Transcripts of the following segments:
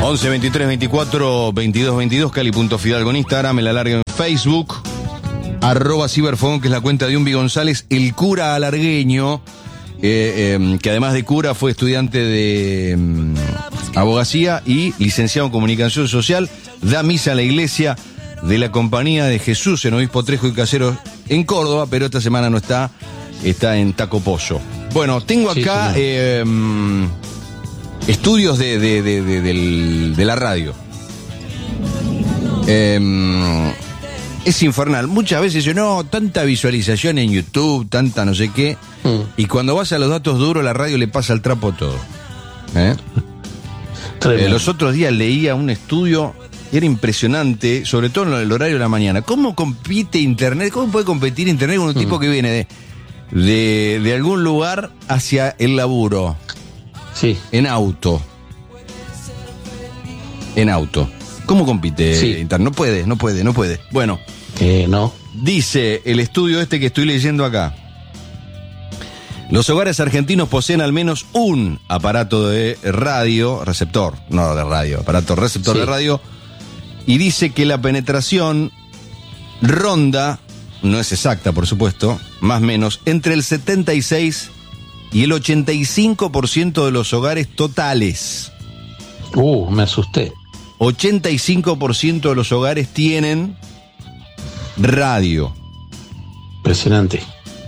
11 23 24 22 22, Cali.Fidalgo en Instagram, el alargue en Facebook, @ciberfogón, que es la cuenta de Umbi González, el cura alargueño, que además de cura fue estudiante de abogacía y licenciado en comunicación social, da misa a la iglesia de la Compañía de Jesús en Obispo Trejo y Caseros en Córdoba, pero esta semana no está, está en Tacopozo. Bueno, tengo acá estudios de la radio. Es infernal. Muchas veces yo, no, tanta visualización en YouTube, tanta no sé qué, y cuando vas a los datos duros, la radio le pasa el trapo todo. Los otros días leía un estudio, era impresionante, sobre todo en el horario de la mañana. ¿Cómo compite Internet? ¿Cómo puede competir Internet con un tipo que viene de algún lugar hacia el laburo? Sí. En auto. ¿Cómo compite Internet? No puede. Bueno. No. Dice el estudio este que estoy leyendo acá. Los hogares argentinos poseen al menos un aparato de radio, receptor de radio, y dice que la penetración ronda, no es exacta por supuesto, más o menos, entre el 76 y el 85% de los hogares totales. Me asusté. 85% de los hogares tienen radio. Impresionante.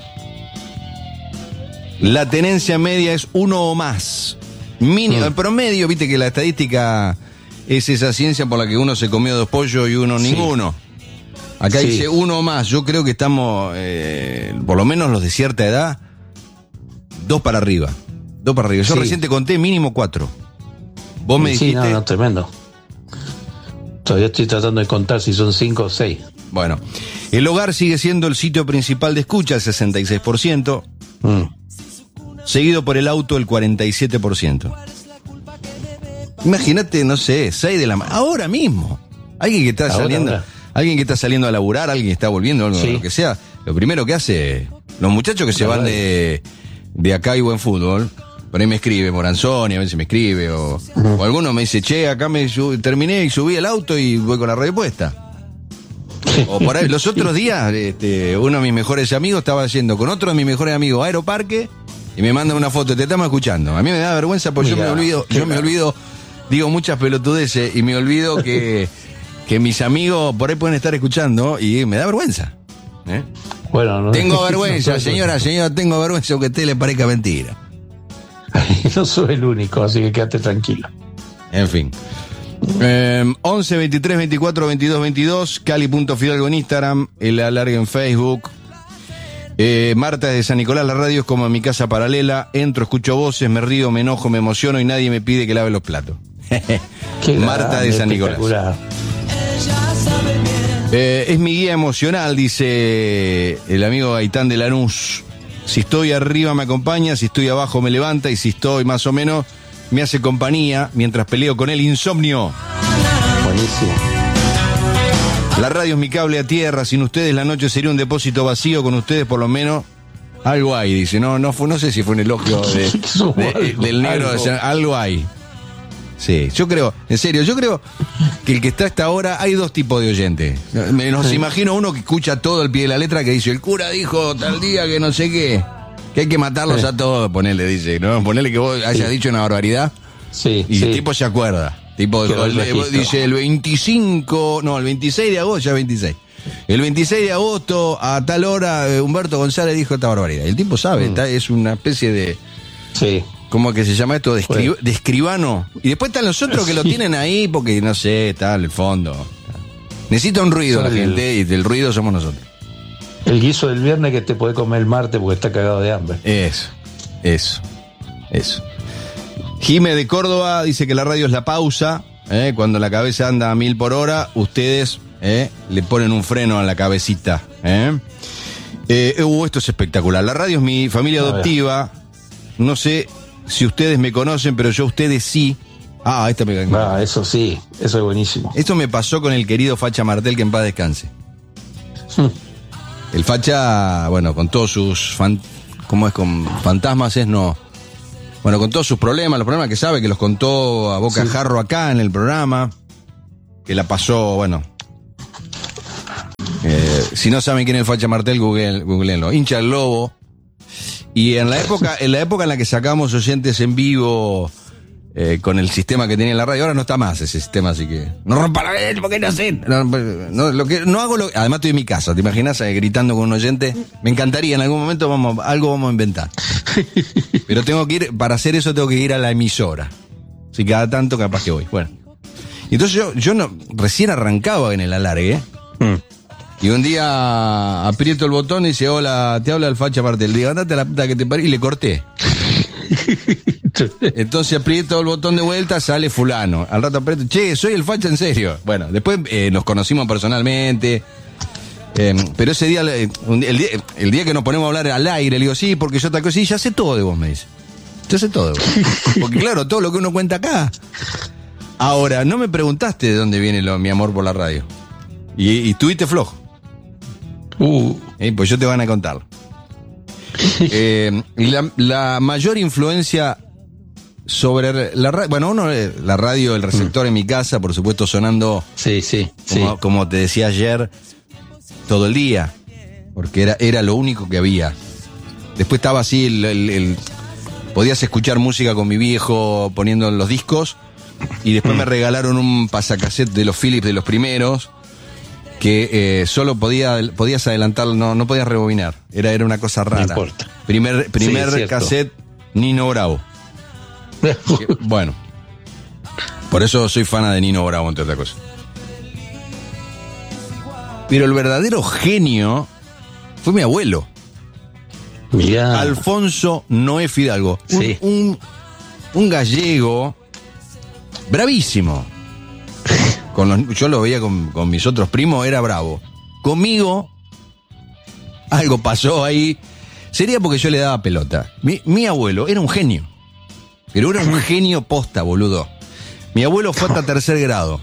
La tenencia media es 1 o más. Mínimo, el promedio, viste que la estadística es esa ciencia por la que uno se comió 2 pollos y uno ninguno. Acá dice 1 o más. Yo creo que estamos, por lo menos los de cierta edad, 2 para arriba. Yo recién te conté mínimo 4. Vos me dijiste... No, tremendo. Todavía estoy tratando de contar si son 5 o 6. Bueno, el hogar sigue siendo el sitio principal de escucha, el 66%. Seguido por el auto, el 47%. Imagínate, no sé, 6 de la mañana, ahora mismo. Alguien que está saliendo a laburar, alguien que está volviendo, algo, lo que sea. Lo primero que hace, los muchachos que se van de acá y buen fútbol, por ahí me escribe Moranzoni, a veces me escribe, o alguno me dice, che, acá terminé y subí el auto y voy con la radio puesta. O por ahí, los otros días, uno de mis mejores amigos estaba yendo con otro de mis mejores amigos a Aeroparque y me mandan una foto, te estamos escuchando. A mí me da vergüenza porque yo me olvido, digo muchas pelotudeces y me olvido que mis amigos por ahí pueden estar escuchando y me da vergüenza. Bueno, no, tengo vergüenza, señora, tengo vergüenza aunque a usted le parezca mentira. No soy el único, así que quédate tranquilo. En fin. 11 23 24 22 22, Cali.Fidalgo en Instagram, el alargue en Facebook. Marta de San Nicolás, la radio es como en mi casa paralela. Entro, escucho voces, me río, me enojo, me emociono y nadie me pide que lave los platos. Marta de San Nicolás. Es mi guía emocional, dice el amigo Gaitán de Lanús. Si estoy arriba me acompaña, si estoy abajo me levanta y si estoy más o menos me hace compañía mientras peleo con el insomnio. Buenísimo. La radio es mi cable a tierra, sin ustedes la noche sería un depósito vacío, con ustedes por lo menos algo hay, dice. No sé si fue un elogio del negro, algo hay. Sí, yo creo que el que está a esta hora, hay 2 tipos de oyentes. Nos imagino uno que escucha todo al pie de la letra, que dice, el cura dijo tal día que no sé qué, que hay que matarlos a todos, ponele, dice, ¿no? Ponele que vos hayas dicho una barbaridad. Sí. Y el tipo se acuerda. Tipo, dice el 26 de agosto, ya 26. El 26 de agosto, a tal hora, Humberto González dijo esta barbaridad. El tipo sabe, es una especie de... Sí. ¿Cómo que se llama esto? De escribano. Y después están los otros que lo tienen ahí porque, no sé, está en el fondo. Necesita un ruido la gente y del ruido somos nosotros. El guiso del viernes que te puede comer el martes porque está cagado de hambre. Eso. Jime de Córdoba dice que la radio es la pausa. Cuando la cabeza anda a 1000 por hora, ustedes le ponen un freno a la cabecita. Esto es espectacular. La radio es mi familia adoptiva. No sé si ustedes me conocen, pero yo a ustedes sí. Esta me encanta. Eso sí, eso es buenísimo. Esto me pasó con el querido Facha Martel, que en paz descanse. El Facha, bueno, con todos sus con fantasmas no. Bueno, con todos sus problemas, los problemas que sabe, que los contó a boca jarro acá en el programa, que la pasó, bueno. Si no saben quién es el Facha Martel, googleenlo. Hincha del Lobo. Y en la época en la que sacamos oyentes en vivo con el sistema que tenía en la radio, ahora no está más ese sistema, así que no rompa la vez, porque no sé. Además estoy en mi casa, ¿te imaginas gritando con un oyente? Me encantaría, en algún momento algo vamos a inventar. Pero tengo que ir, para hacer eso tengo que ir a la emisora. Si cada tanto capaz que voy. Bueno. Entonces yo recién arrancaba en el alargue, y un día aprieto el botón y dice, hola, te habla el Facha Martel. Le digo, andate a la puta que te parió, y le corté. Entonces aprieto el botón de vuelta, sale fulano. Al rato aprieto, che, soy el Facha en serio. Bueno, después nos conocimos personalmente. Pero ese día, el día que nos ponemos a hablar al aire, le digo, sí, porque yo tal cosa, sí, ya sé todo de vos, me dice. Ya sé todo de vos. Porque claro, todo lo que uno cuenta acá. Ahora, no me preguntaste de dónde viene mi amor por la radio. Y estuviste flojo. Pues yo te van a contar. La mayor influencia sobre la radio, bueno, la radio, el receptor en mi casa, por supuesto sonando como te decía ayer, todo el día, porque era lo único que había. Después estaba así, podías escuchar música con mi viejo poniendo los discos, y después me regalaron un pasacassette de los Philips, de los primeros, que solo podías adelantar, no podías rebobinar. Era una cosa rara. No importa. Primer cassette, Nino Bravo. Bueno, por eso soy fan de Nino Bravo, entre otras cosas. Pero el verdadero genio fue mi abuelo. Mirá. Alfonso Noé Fidalgo. Sí. Un gallego bravísimo. Yo lo veía con mis otros primos, era bravo. Conmigo, algo pasó ahí. Sería porque yo le daba pelota. Mi abuelo era un genio. Pero era un genio posta, boludo. Mi abuelo fue hasta tercer grado.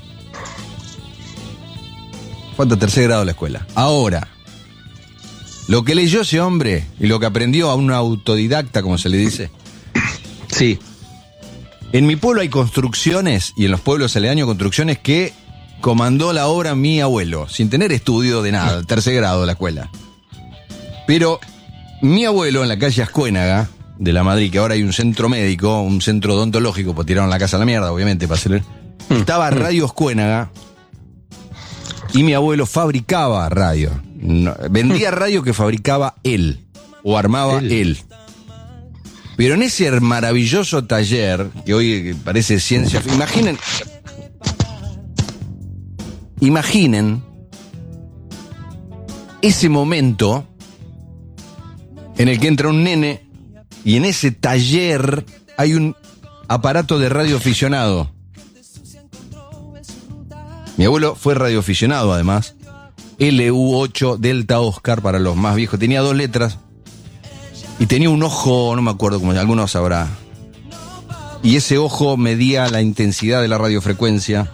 Fue hasta tercer grado de la escuela. Ahora, lo que leyó ese hombre y lo que aprendió a un autodidacta, como se le dice. Sí. En mi pueblo hay construcciones, y en los pueblos aledaños construcciones que comandó la obra mi abuelo, sin tener estudio de nada, tercer grado de la escuela. Pero mi abuelo en la calle Ascuénaga, de la Madrid, que ahora hay un centro médico, un centro odontológico, pues tiraron la casa a la mierda, obviamente, para hacer. Estaba Radio Ascuénaga, y mi abuelo fabricaba radio. Vendía radio que fabricaba él, o armaba él. Pero en ese maravilloso taller, que hoy parece ciencia, imaginen ese momento en el que entra un nene y en ese taller hay un aparato de radioaficionado. Mi abuelo fue radioaficionado, además. LU8 Delta Oscar para los más viejos. Tenía 2 letras. Y tenía un ojo, no me acuerdo cómo, alguno sabrá. Y ese ojo medía la intensidad de la radiofrecuencia.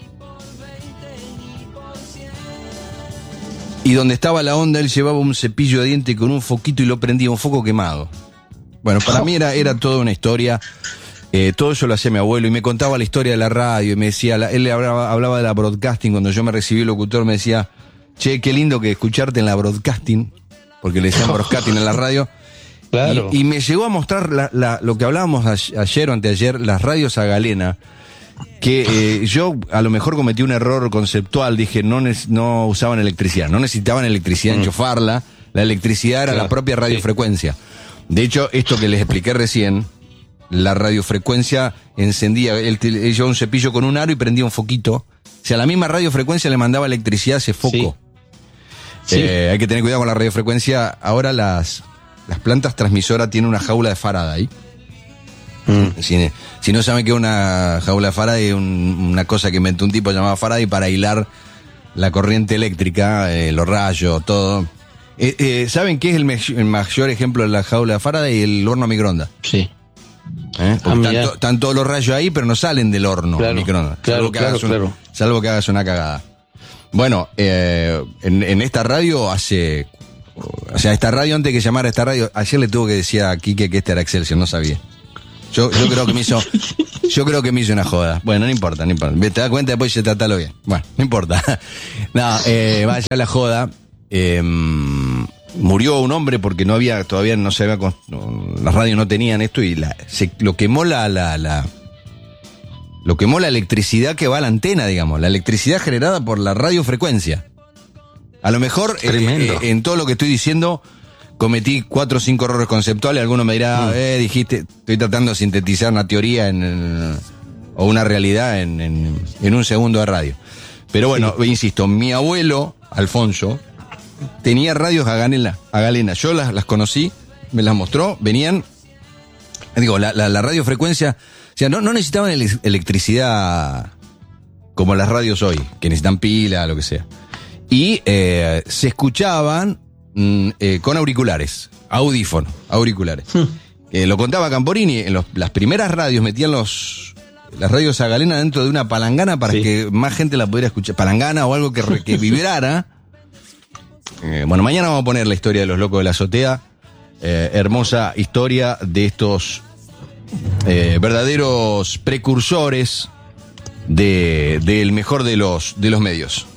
Y donde estaba la onda, él llevaba un cepillo de diente con un foquito y lo prendía, un foco quemado. Bueno, para mí era toda una historia. Todo eso lo hacía mi abuelo y me contaba la historia de la radio. Y me decía, él hablaba de la broadcasting. Cuando yo me recibí locutor me decía, che, qué lindo que escucharte en la broadcasting, porque le decían broadcasting en la radio. Claro. Y me llegó a mostrar lo que hablábamos ayer o anteayer, las radios a galena, que yo a lo mejor cometí un error conceptual, dije no usaban electricidad, no necesitaban electricidad enchufarla, la electricidad era la propia radiofrecuencia. De hecho, esto que les expliqué recién, la radiofrecuencia encendía, él llevaba un cepillo con un aro y prendía un foquito, o sea, la misma radiofrecuencia le mandaba electricidad a ese foco. Sí. Hay que tener cuidado con la radiofrecuencia. Ahora las plantas transmisoras tienen una jaula de Faraday. Si no saben que es una jaula de Faraday, es una cosa que inventó un tipo llamado Faraday para hilar la corriente eléctrica, los rayos, todo. ¿Saben qué es el mayor ejemplo de la jaula de Faraday? El horno a microondas. Sí. Están todos los rayos ahí, pero no salen del horno a microondas. Salvo que hagas una cagada. Bueno, en esta radio esta radio antes que llamara esta radio, ayer le tuve que decir a Quique que esta era Excelsior, no sabía. Yo creo que me hizo. Yo creo que me hizo una joda. Bueno, no importa. Te das cuenta, después se trata lo bien. Bueno, no importa. No, vaya la joda. Murió un hombre porque todavía no se había, las radios no tenían esto y lo quemó lo quemó la electricidad que va a la antena, digamos, la electricidad generada por la radiofrecuencia. A lo mejor en todo lo que estoy diciendo cometí 4 o 5 errores conceptuales. Alguno me dirá, dijiste, estoy tratando de sintetizar una teoría o una realidad en un segundo de radio. Pero bueno, insisto, mi abuelo, Alfonso, tenía radios a galena. Yo las conocí, me las mostró, venían, digo, la radiofrecuencia, o sea, no necesitaban electricidad como las radios hoy, que necesitan pila, lo que sea. Y se escuchaban con auriculares, auriculares. Lo contaba Camporini, en las primeras radios metían las radios a galena dentro de una palangana para que más gente la pudiera escuchar, palangana o algo que vibrara. Bueno, mañana vamos a poner la historia de los locos de la azotea, hermosa historia de estos verdaderos precursores del mejor de los medios.